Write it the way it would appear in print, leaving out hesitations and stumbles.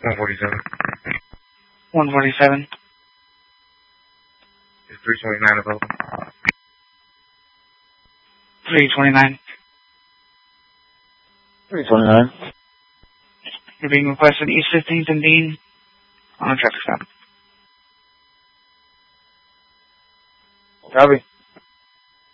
147. 147. Is 329 available? 329. 329. You're being requested East 15th and Dean on a traffic stop. Copy.